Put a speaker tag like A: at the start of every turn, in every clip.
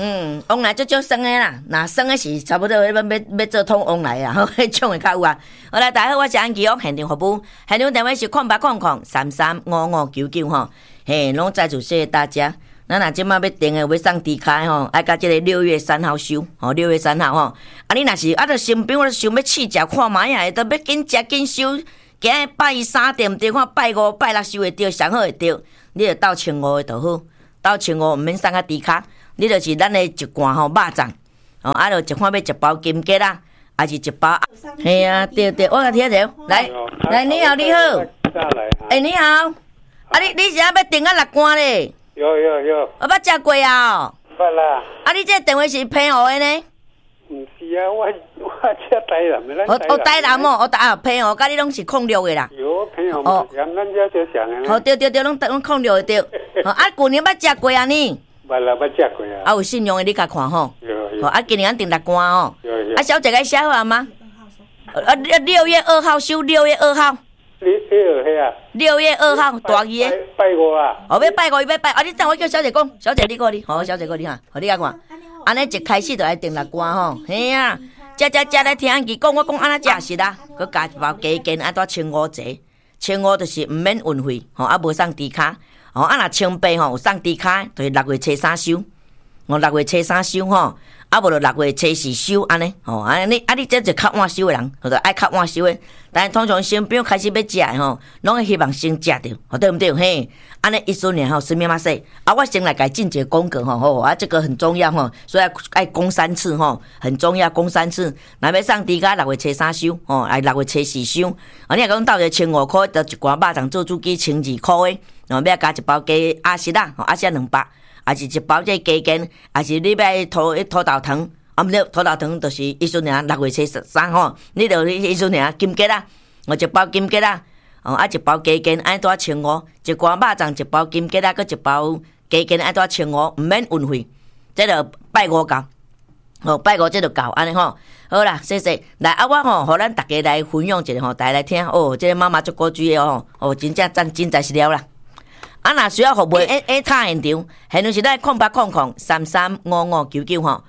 A: 往来足酸的啦，那酸的是差不多要做通往来啊，迄种的较有啊。好来，大家好，我是安琪哦，现场服务，现场电话是0800335599吼，嘿，拢再次谢谢大家。咱若即摆要订的要送迪卡吼，爱甲即个6月3号收吼，6月3号吼。啊，你若是啊，着身边我着想要试食看卖啊，着要紧食紧收。今日拜3对毋对？看拜5、拜6收会着，上好会着。你着到千5的就好，到千5毋免送较迪卡，你着是咱的一罐吼肉粽，哦，啊，着一看要一包金桔啦，还是一包？嘿啊，对，我甲听着，来，你好，你好，你好，啊，你是要订啊6罐咧？
B: 有，
A: 我捌食过啊。
B: 捌啦。
A: 啊，你这电话是平湖的呢？
B: 毋是啊，我这台南的，
A: 咱台南哦，平湖，甲你拢是06的啦。
B: 有平湖嘛，咱这就上的。
A: 哦，对，拢06的对。哦，啊，旧年捌食过啊呢？
B: 捌啦，捌食过啊。
A: 啊，有信用的你甲看吼。
B: 有。
A: 啊，今年咱订6罐哦。
B: 有。
A: 啊，小姐该写好啊吗？6月2号收，6月2号。6月2号，大二的。
B: 拜5啊。
A: 哦，要拜5，要拜。啊，你等我叫小姐讲，小姐你过你，好，小姐过你哈，互你甲看。安尼一开始就爱订6罐吼，嘿啊，食来听安琪讲，我讲安怎食是啦，佮加一包鸡筋，安怎15折，15就是毋免运费，吼，啊无送低卡，吼，啊若18吼有送低卡，就是6月初3收，我6月初3收吼。啊，无就6月初4收安尼，吼，安尼，你这就较晚收的人，或者爱较晚收的，但是通常新朋友开始要食的吼，拢会希望先食着，吼，对不对？嘿，安尼一顺年吼，什么嘛说，啊，我先来改进节功课吼，吼，啊，这个很重要吼，所以爱讲3次吼，很重要，讲3次。若要送猪脚6月初3收，吼，来6月初4收，啊，你若讲到1500块，得一罐肉粽做煮鸡12块的，然后要加一包鸡鸭舌啦，吼，鸭舌200。还是一包这鸡筋，还是你要土豆糖，啊毋对，土豆糖就是伊阵尔6月初3吼，你着伊阵尔金桔啦，哦一包金桔啦，哦啊一包鸡筋爱多1500，一罐肉粽一包金桔啦，佮一包鸡筋爱多1500，毋免运费，这着拜5到，哦拜5这着够安尼吼，好啦，谢谢，来啊我吼，互咱大家来分享一下吼，大家来听哦，这个妈妈足古锥的哦，哦真正赞真材实料啦。啊，若需要服务卡现场，现场是咱0800335599吼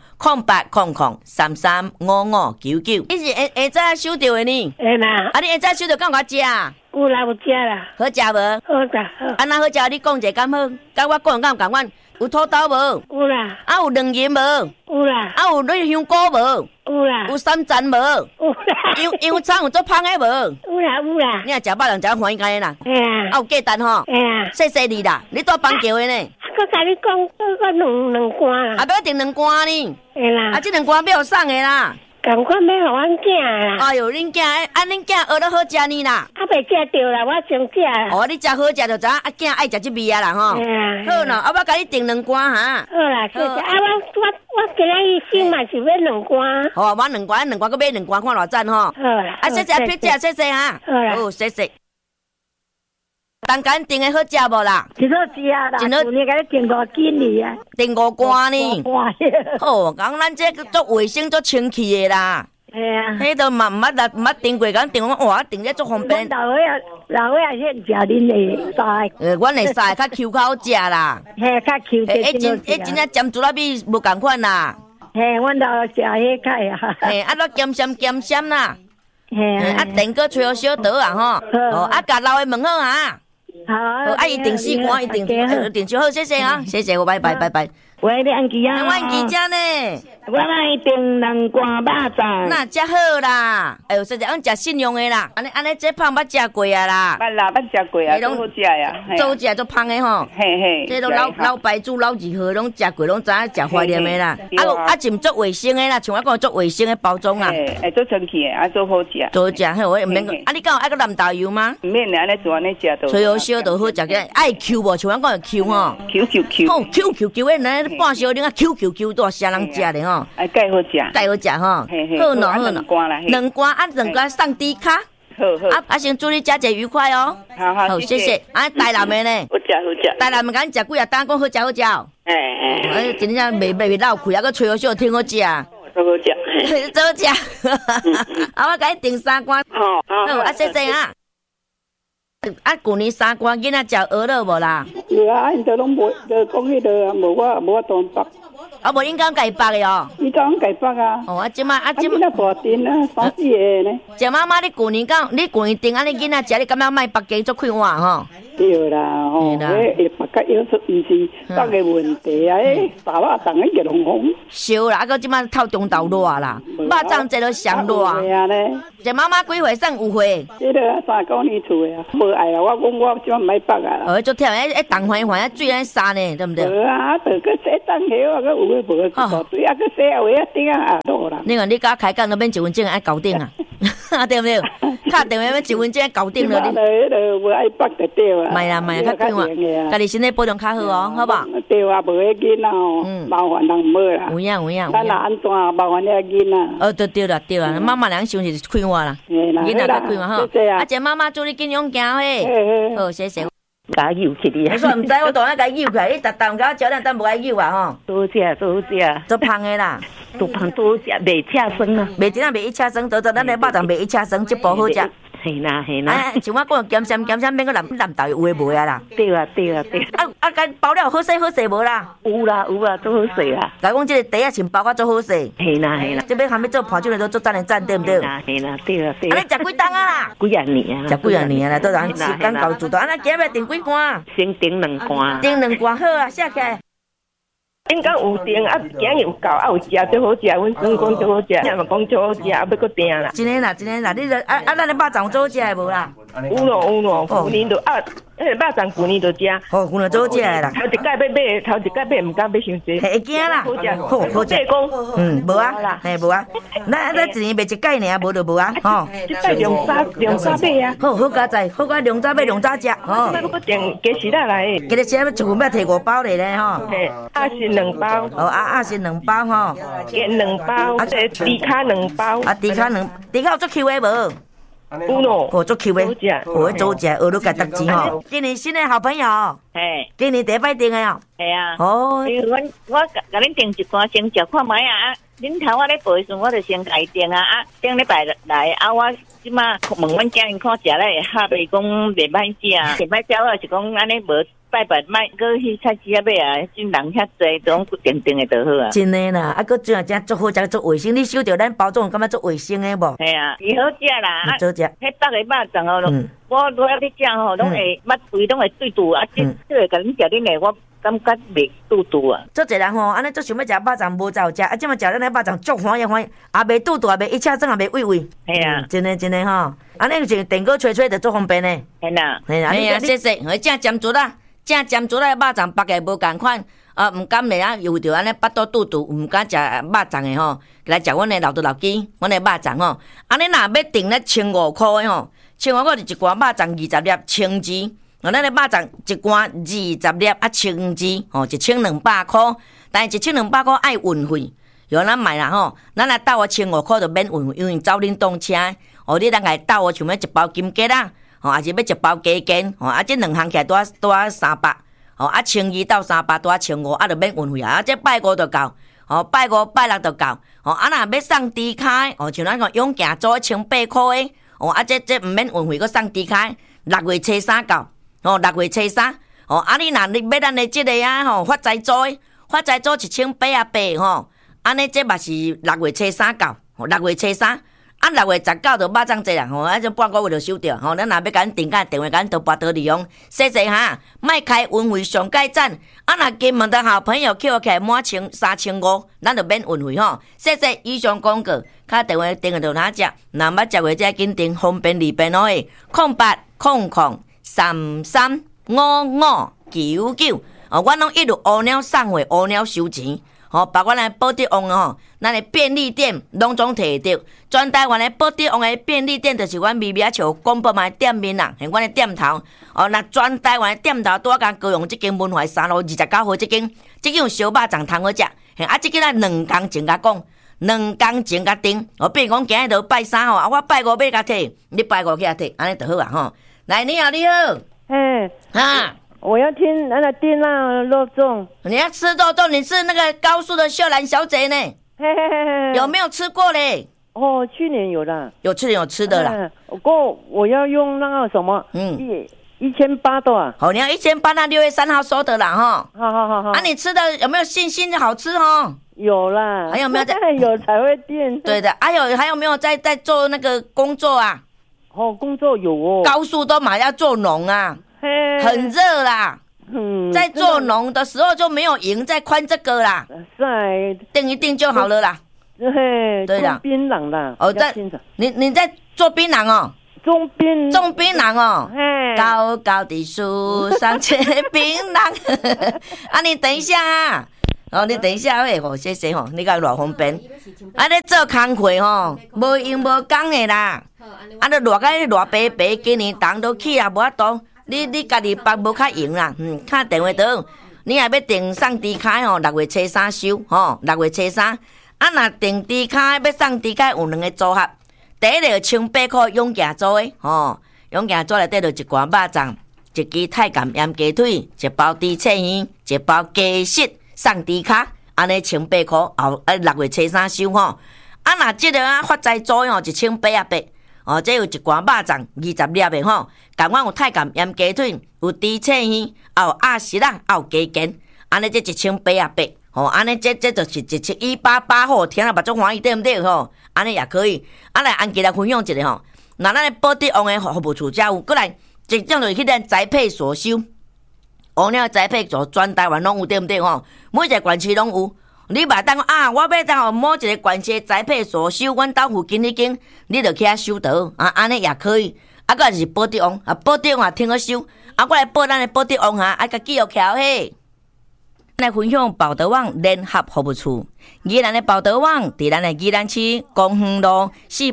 A: ，0800335599。你是下早收到的呢？
C: 会啦。
A: 啊，你下早收到敢有我食？
C: 有啦，有食啦。
A: 好食无？
C: 好食。
A: 啊，那好食，你讲者敢好？甲我讲敢有共款？有土豆无？
C: 有啦。
A: 啊，有两仁无？
C: 有啦。
A: 啊，有香菇无？
C: 有啦。
A: 有三层无？
C: 有啦。
A: 羊肠有做芳的无？
C: 有啦，有啦。
A: 你若食肉人食欢喜干的啦。
C: 嘿啊。
A: 啊，有鸡蛋吼。
C: 嘿啊。
A: 谢谢你啦，你住板桥的呢？
C: 我甲你讲，我两罐啦。
A: 啊，要订2罐呢。
C: 嘿啦。
A: 啊，这2罐要送的啦。
C: 赶快要互阮囝啦！
A: 哎呦，恁囝，恁囝学得好食呢啦！
C: 啊，袂食着啦，我先食啦。
A: 哦，你食好食就知影，囝爱食这味啊啦吼。好啦，啊，我甲你订2罐哈。
C: 好啦，谢谢。啊，我今仔日先嘛是要2罐。
A: 好，我2罐，2罐，佮买2罐，看偌赞吼。
C: 好啦。
A: 啊，谢谢皮姐，谢谢哈。
C: 好啦。
A: 好，谢谢。当间订的好食无啦？
C: 真好食啦！真好，你甲你订5斤哩啊？
A: 订5罐呢。
C: 5罐。
A: 好，讲咱这做卫生、做清气的啦。
C: 系啊。
A: 迄都毋捌订过，讲订我哇，订咧足方便。
C: 老岁先食恁的菜。
A: 阮的菜较 Q 口好食啦。
C: 嘿，较 Q
A: 真正尖猪肉米无共款啦。
C: 嘿，阮都食迄个啊。
A: 嘿，啊，咱咸咸啦。
C: 嘿
A: 啊，电锅吹好小刀啊吼。哦，啊，甲老的问好啊。
C: 好，
A: 啊，一定4罐，一定就好，谢谢啊，谢谢，我拜拜。
C: 喂，你安琪啊？
A: 我安琪姐呢？
C: 我来订2罐肉粽。
A: 那真好啦！哎呦，实在俺食信用的啦。安尼，这胖捌食过啊啦。
D: 捌啦，捌食过啊，都好食呀。
A: 都食都胖的吼。
D: 嘿嘿。
A: 这都老白煮、老二号拢食过，拢知影食怀念的啦。啊，真做卫生的啦，像我讲做卫生的包装啦。
D: 哎，做清气的，啊，做好食。
A: 做食，嘿，我毋免讲。啊，你敢有爱个蓝豆油吗？
D: 毋免安尼做安尼食都。
A: 吹好烧都好食个，爱 Q 无？像我讲的 Q 吼。
D: Q。
A: 哦 ，Q 的，那半烧零啊 Q 多啥人食的吼。
D: 哎，介好食。
A: 介好食吼。好喏。2罐啦。2罐啊，2罐送低卡。
D: 好。
A: 啊，先祝你佳节愉快哦。
D: 好，
A: 谢谢。啊，台南的呢？
D: 好食。
A: 台南的敢食几啊？单讲好食。哎，真正未闹开，啊，搁吹好笑，挺好食。
D: 好食。
A: 好食。啊，我甲你订3罐。好，啊，谢谢啊。啊，旧年3罐囡仔食蚵仔无啦？
D: 有啊，因都拢无，就讲迄个无我当北。
A: 啊，无恁敢家拔的哦？
D: 你讲改北啊？
A: 哦，啊，即马啊，即
D: 那大丁啊，3、4个呢？
A: 谢妈妈，你旧年订安尼囡仔食，你敢若卖北鸡做快活吼？
D: 对啦，吼，会北甲腰出，毋是北个问题啊，大肉当个热烘烘。
A: 烧啦，啊，个即马透中昼热啦，肉粽这都上热。谢妈妈几岁算有岁？
D: 这个3、9年厝的啊，无爱啦，我讲我即马买北啊啦。
A: 哦，足忝，冻环环，水安沙呢，对不对？
D: 无啊，就个洗当下啊，个有诶无？水啊，个洗啊，话啊顶啊多啦。
A: 你看你甲开讲都免1分钟爱搞定啊，对不对？敲电话要1分钟爱搞定了你。
D: 迄个无爱北就对啊。
A: 卖啦，较紧啊，家己身体保重较好哦，好吧？
D: 对啊，无迄囡仔哦，麻烦人无啦。
A: 有影。
D: 咱若安怎麻烦遐囡仔？
A: 哦，对啦，妈妈人想是快活啦，囡仔较快活吼。啊，这妈妈祝你健康行嘿。好，谢谢。
D: 甲扭起你啊！
A: 你说唔知，我当然甲扭起来，你逐甲我照两等无爱扭啊吼。
D: 多食，
A: 做胖的啦，
D: 多胖多食，袂车酸啊！
A: 袂真啊，袂一车酸，咱的肉粽袂一车酸，这步好食。
D: 系啦。
A: 像我讲咸咸，免个南豆有诶无啊啦。
D: 对啊。
A: 甲包了好势无啦？
D: 有啦，做好势啦。
A: 甲讲这个茶啊，先包甲做好势。
D: 系啦。
A: 这边还没做盘酒的都做赞的赞，对不对？
D: 系啦，对啊。
A: 啊，你食几档啊啦？
D: 几啊年啊？
A: 食几啊年啦，都人时间到主动。啊，咱今日订几罐？
D: 先订2罐。
A: 订2罐好啊，写起来。
D: 应该有订啊，今日有够啊，有食最好食，阮孙讲最好食，也嘛讲最好食，啊，要搁订啦。
A: 真诶啦，你咱的肉粽做好食诶无啦？
D: 有咯，旧年就啊，迄个肉粽旧年就食。
A: 哦，旧年做好食诶啦。
D: 头一届毋敢买伤济。
A: 会惊啦，好食。无啊，嘿无啊，咱一年卖1届尔，无就无啊，吼。
D: 即摆量早买啊。
A: 好加在，好加量早买量早食，吼。
D: 要搁订加时来。
A: 今日时要一份要摕5包嚟咧，吼。
D: 嘿，啊是2包。
A: 哦，啊是2包吼。
D: 加2包，啊这猪卡2包。
A: 啊猪卡有做 Q 的无？
D: 有咯。
A: 哦，做 Q 的，哦，做食，学你家得钱吼。今年新的好朋友。
E: 嘿。
A: 今年第一摆订的哦。
E: 系啊。
A: 哦。
E: 因为我甲恁订一罐先食看卖啊，恁头我咧背时我就先甲伊订啊，顶礼拜来啊，我即马问阮家人看食咧，哈袂讲袂歹食，袂歹食我是讲安尼无。拜拜，卖搁去菜市啊买啊，真人遐济，都定的就好啊。
A: 真诶啦，啊，搁真正做好食，做卫生。你收着咱包装，感觉做卫生诶无？
E: 系啊，伊好食啦。
A: 好食。迄
E: 北个肉粽哦，我落去食吼，拢会捌胃拢会对肚啊，即个甲恁食恁诶，我感觉袂肚肚啊。
A: 做一人吼，安尼做想要食肉粽无才有食，啊，即马食咱诶肉粽足欢喜，也袂肚肚，也袂一车装，也袂胃。
E: 系啊，
A: 真诶吼，安尼就电锅吹吹就足方便诶。
E: 系啦，
A: 系啊，谢，正尖竹啦。正尖竹的肉粽，别个无共款，毋敢嚟啊，有着安尼巴肚肚肚，毋敢食肉粽的吼，来食阮的老豆鸡，阮的肉粽吼。安尼若要订咧1,500块的吼，1,500块就一罐肉粽20粒1,000支，咱的肉粽一罐20粒1,000支，吼，1,200块，但是1,200块爱运费，有咱买啦吼，咱来斗我1,500块就免运费，因为走恁动车，哦，你当来斗我像要一包金桔啦。吼，也是要一包鸡肩，吼，啊，这2项起来多300，吼，啊，1,200到300多1,500，啊，就免运费啊，这拜5就够，吼，拜5拜6就够，吼，啊，若要送猪卡，吼，像咱讲永健做1,800块的，吼，啊，这毋免运费，搁送猪卡，6月初3够，吼，6月初3，吼，啊，你若要咱的这个啊，吼，发财做1,880，吼，安尼这嘛是6月初3够，吼，6月初3。啊，6月19就肉粽节啦，吼，啊，就半个月就收着，吼，咱若要甲咱订购电话，甲咱都拨刀利用，谢哈，莫开运费上盖赞，啊，若金门的好朋友扣起来满3,500，咱就免运费吼，谢以上广告，卡电话订就哪只，若捌食过再紧订，方便利便哦诶，0800335599，哦，阮拢一路乌鸟送货，乌鸟收钱。吼，包括咱宝德王吼，咱的便利店拢总摕得到。全台湾的宝德王的便利店，就是阮咪咪啊像广播嘛店面啦，系阮的店头。哦，那全台湾的店头拄啊甲高雄即间文华3路29号即间有烧肉粽通好食。嘿，啊，即间啊2工前甲讲，2工前甲订。哦，比如讲今日就拜3吼，啊，我拜5要甲摕，你拜5去甲摕，安尼就好啊吼。来，你好，你好。哈。
F: 我要听那个订那肉粽。
A: 你要吃肉粽，你是那个高速的秀兰小姐呢？
F: 嘿嘿嘿，
A: 有没有吃过嘞？
F: 哦，去年有啦，
A: 有吃的啦。
F: 不过我要用那个什么， 1800多啊。
A: 好，你要1800，那6月3号收的啦哈。
F: 好。
A: 啊，你吃的有没有信心好吃哈？
F: 有啦。
A: 还有没有在？
F: 有才会订。
A: 对的，还有没有在做那个工作啊？
F: 工作有哦。
A: 高速都马要做农啊，很热啦。在做农的时候就没有营在宽这个啦，
F: 在
A: 订一订就好了啦。
F: 对啦，槟榔啦。
A: 你在做槟榔哦？种槟榔哦。高高的树上结槟榔。啊，你等一下啊。你等一下谢谢你讲偌方便。你做工课无用无讲的啦。你热甲热白白，今年冬都起啊，无法度。你家己帮无较用啦，敲电话倒，你也要订送猪脚6月初3收6月初3。啊，若订猪脚要送猪脚有2个组合，第一个1800块永健做的永健做内底就一罐肉粽，一支太监盐鸡腿，一包猪翅鱼，一包鸡翅送猪脚，安尼1800块6月初3收啊，若即个发财做的1800。这有一罐肉粽20粒的共阮有太监盐鸡腿，有猪翅鱼，也有鸭舌啦，也有鸡肩，安尼这1800。安尼这就是17188听了目睭欢喜，对不对安尼也可以。来安吉来分享一下那咱的保德王的服务处才有，过来一种就是去咱宅配所收，王鸟宅配所全台湾拢有，对不对每一个县市拢有。你嘛当我要当某一个县市宅配所收，阮兜附近迄间，你就去遐收到安尼也可以。个就是保德王保德王听好收，我来报咱的保德王甲记录起嘿。来分享保德网联合服务处，宜兰的保德网伫咱的宜兰市公园路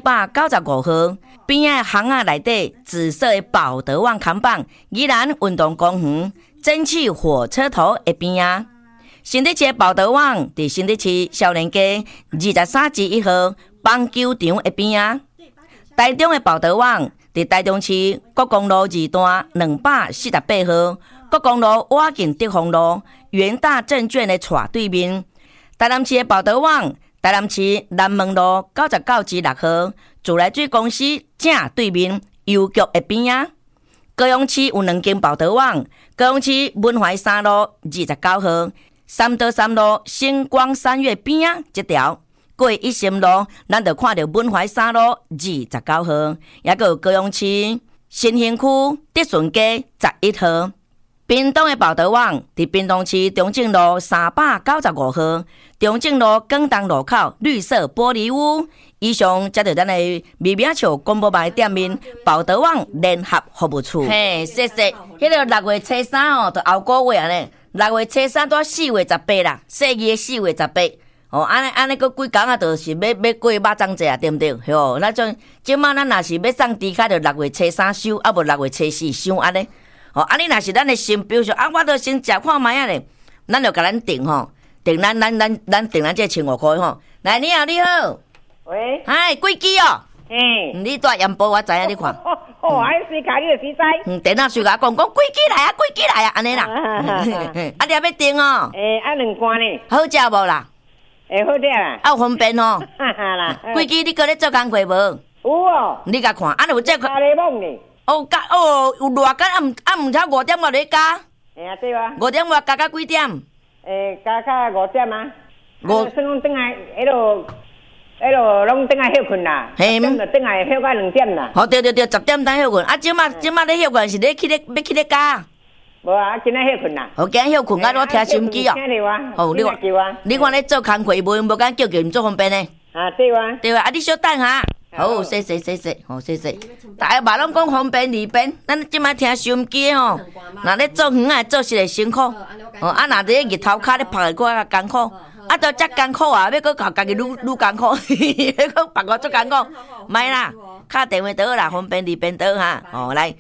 A: 495号边仔巷仔内底紫色的保德网看板，宜兰运动公园蒸汽火车头的边仔。新德市的保德网伫新德市少年街23至1号棒球场的边仔。台中的保德网伫台中市国公路2段248号，国公路挖近德丰路元大证券的斜对面。台南市的保德网，台南市南门路99至6号自来水公司正对面邮局的边仔。高雄市有2间保德网，高雄市文怀3路29号三德3路星光3月边仔这条。过一心路，咱就看到文怀3路29号，也个有高雄市新兴区德顺街11号。屏东的保德网伫屏东市中正路395号，中正路广东路口绿色玻璃屋。以上才是咱的微名笑广播牌店面保德网联合服务处。谢谢。迄个6月初3就后个月呢，6月初3到4月18啦，4月4月18。安尼个几工就是要过肉粽节对不对？那种即马咱若是要送猪脚，就6月初3收，无6月初4收安尼。你若是咱的新标准我就先食看卖咧，咱就甲咱订订咱订咱这1500块来，你好，你好。
G: 喂。
A: 嗨，几支你带盐包我知影，你看。
G: 还是卡你就实在。
A: 电脑随甲讲几支来啊，安尼啦。你也要订
G: 2罐呢。
A: 好食无啦？
G: 好食啦。
A: 有方便啦。几支你搁咧做工课无？
G: 有
A: 你甲看，有这
G: 咖喱梦呢。
A: 有热干毋超5点外咧加。
G: 对啊。
A: 5点外加几点？
G: 加5点啊。算讲等下迄落拢等下休困啦。10点就等下休到2点啦。
A: 对，10点等休困。即马咧休困是咧要去咧加。
G: 无啊，今仔休困啦。
A: 今仔休困我听收音机你看咧做工课无敢叫毋做方便呢。对啊，你小等下。好，谢谢，谢谢。大家嘛拢讲方便利便，咱即摆听收音机若咧做园做实会辛苦。若伫日头骹咧晒搁较艰苦，都遮艰苦要搁搞家己愈艰苦，要搁别个做艰苦，莫啦，敲电话倒啦，方便利便倒来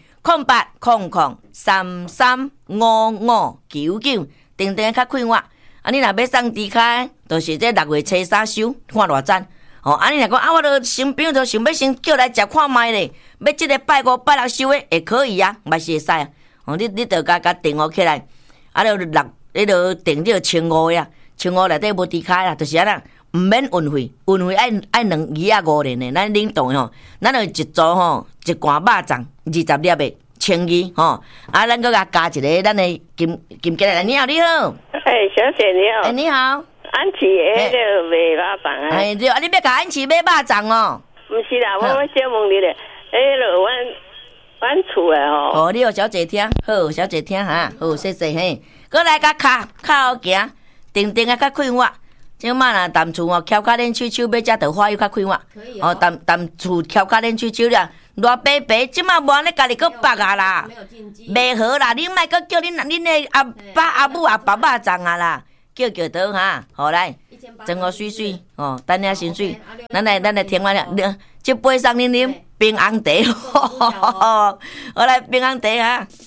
A: 0800335599，定定较快活。你若要送猪脚，就是这6月初3收，看偌赞。你若讲我都新朋友都想要先叫来食看卖咧，要即个拜5、拜6收的也可以啊，嘛是会使啊。你就甲订起来，就订这1500呀，1500内底无猪脚啦，就是安那，毋免运费，运费爱2.5元的，咱领动咱就一组一罐肉粽20粒的千二吼，啊，咱搁甲加一个咱的金鸡来，你好，你好，
H: 小姐你好，
A: 你好，
H: 安琪迄个卖肉粽啊，
A: 对，啊，你要甲安琪买肉粽哦？
H: 毋是啦，我小问你咧，迄落阮厝诶吼。
A: 哦，你好，小姐听，好，小姐听哈，好，谢谢嘿。搁来甲较后行，定定啊较快活。即摆若淡厝哦，翘脚练手手要食桃花又较快活。哦，淡厝翘脚练手手了，偌白白，即摆无安尼家己搁绑啊啦，袂好啦。你莫搁叫恁的阿爸阿母阿爸肉粽啊啦，叫倒哈，好来，装好水水哦，等下先水，咱来听我了，即杯送恁啉冰红茶，好来冰红茶哈。